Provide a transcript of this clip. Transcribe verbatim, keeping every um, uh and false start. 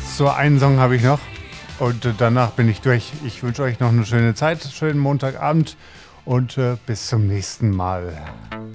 So, einen Song habe ich noch und äh, danach bin ich durch. Ich wünsche euch noch eine schöne Zeit, schönen Montagabend und äh, bis zum nächsten Mal.